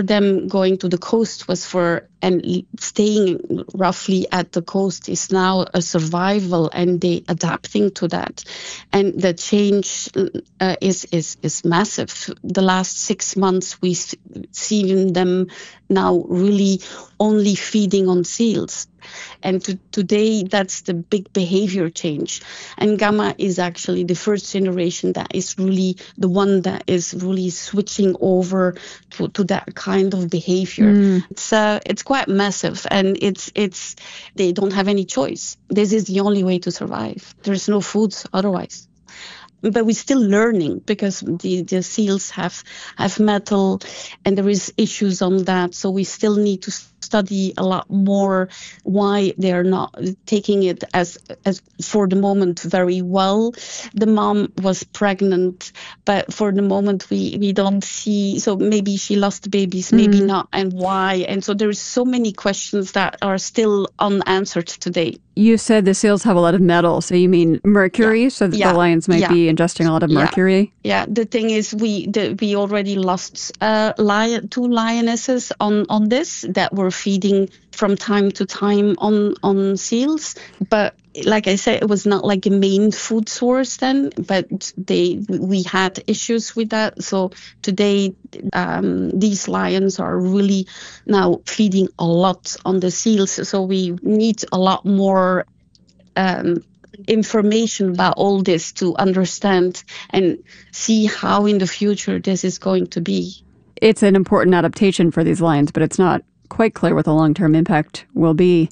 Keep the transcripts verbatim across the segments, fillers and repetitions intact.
them going to the coast was for, and staying roughly at the coast is now a survival, and they adapting to that. And the change uh, is, is, is massive. The last six months, we've seen them now really only feeding on seals. And to, today, that's the big behavior change. And Gamma is actually the first generation that is really the one that is really switching over to, to that kind of behavior. Mm. It's uh, it's quite massive, and it's it's they don't have any choice. This is the only way to survive. There's no food otherwise. But we're still learning, because the, the seals have have metal, and there is issues on that. So we still need to study a lot more why they're not taking it as as for the moment very well. The mom was pregnant, but for the moment we we don't see. So maybe she lost the babies, maybe mm. not, and why? And so there's so many questions that are still unanswered today. You said the seals have a lot of metal, so you mean mercury? Yeah. So that yeah. the lions might yeah. be ingesting a lot of mercury? Yeah, yeah. The thing is, we the, we already lost uh, lion, two lionesses on, on this that were feeding from time to time on, on seals. But like I said, it was not like a main food source then, but they we had issues with that. So today, um, these lions are really now feeding a lot on the seals. So we need a lot more um, information about all this to understand and see how in the future this is going to be. It's an important adaptation for these lions, but it's not quite clear what the long-term impact will be.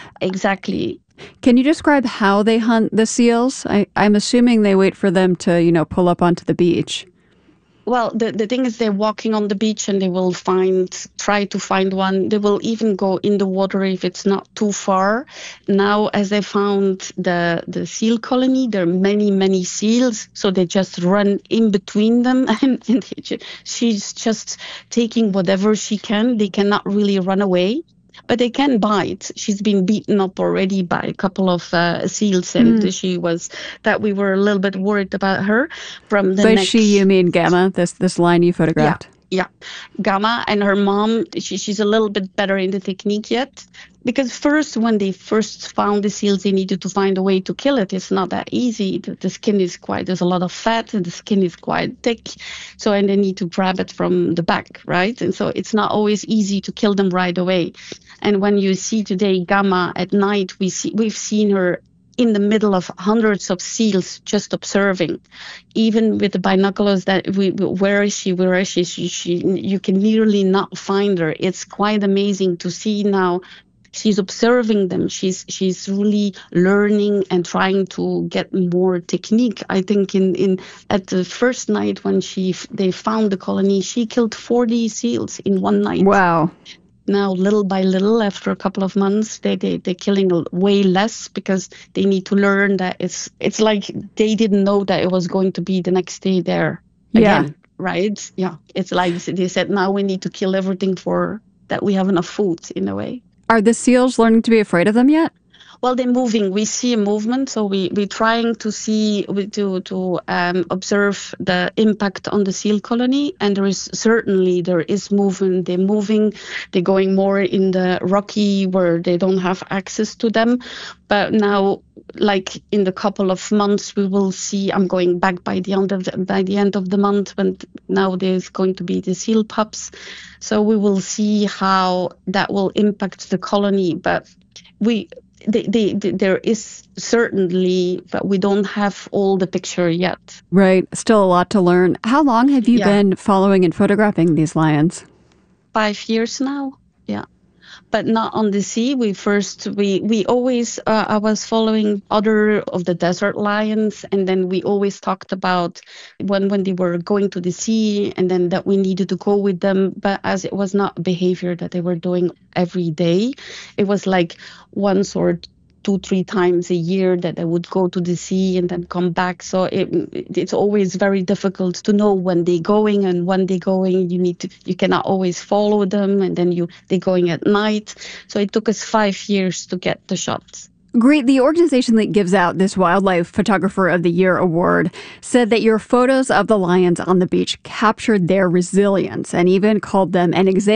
Exactly. Can you describe how they hunt the seals? I, I'm assuming they wait for them to, you know, pull up onto the beach. Well, the, the thing is, they're walking on the beach and they will find, try to find one. They will even go in the water if it's not too far. Now, as they found the, the seal colony, there are many, many seals. So they just run in between them, and, and they, she's just taking whatever she can. They cannot really run away. But they can bite. She's been beaten up already by a couple of uh, seals, and mm. she was that we were a little bit worried about her. From the By next, she, you mean Gamma? This this lion you photographed? Yeah, yeah. Gamma and her mom. She, she's a little bit better in the technique yet, because first when they first found the seals, they needed to find a way to kill it. It's not that easy. The, the skin is quite. There's a lot of fat, and the skin is quite thick. So and they need to grab it from the back, right? And so it's not always easy to kill them right away. And when you see today Gamma at night, we see we've seen her in the middle of hundreds of seals just observing, even with the binoculars. That we where is she? Where is she? She, she you can nearly not find her. It's quite amazing to see now. She's observing them. She's she's really learning and trying to get more technique. I think in, in at the first night when she they found the colony, she killed forty seals in one night. Wow. Now, little by little, after a couple of months, they, they, they're killing way less, because they need to learn that it's it's like they didn't know that it was going to be the next day there again, yeah. right? Yeah, it's like they said, now we need to kill everything for that we have enough food, in a way. Are the seals learning to be afraid of them yet? Well, they're moving. We see a movement, so we, we're trying to see, to to um, observe the impact on the seal colony. And there is certainly, there is movement. They're moving. They're going more in the rocky where they don't have access to them. But now, like in the couple of months, we will see, I'm going back by the end of the, by the end of the month, when now there's going to be the seal pups. So we will see how that will impact the colony. But we... They, they, they, there is certainly, but we don't have all the picture yet. Right. Still a lot to learn. How long have you yeah. been following and photographing these lions? Five years now. Yeah. But not on the sea. We first, we, we always, uh, I was following other of the desert lions. And then we always talked about when, when they were going to the sea, and then that we needed to go with them. But as it was not behavior that they were doing every day, it was like once or two, three times a year that they would go to the sea and then come back. So it, it's always very difficult to know when they're going and when they're going. You need to, you cannot always follow them, and then you they're going at night. So it took us five years to get the shots. Great. The organization that gives out this Wildlife Photographer of the Year award said that your photos of the lions on the beach captured their resilience, and even called them an example